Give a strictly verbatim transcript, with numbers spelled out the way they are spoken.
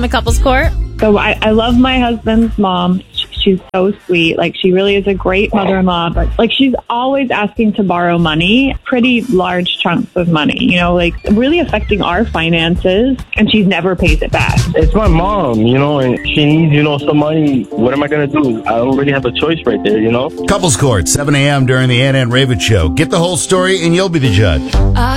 the couples court? So I, I love my husband's mom. She's so sweet. Like, she really is a great mother-in-law, but like, she's always asking to borrow money, pretty large chunks of money, you know, like really affecting our finances, and she's never pays it back. It's my mom, you know, and she needs, you know, some money. What am I going to do? I don't really have a choice right there, you know? Couples Court, seven a.m. during the Ann and Raven Show. Get the whole story and you'll be the judge.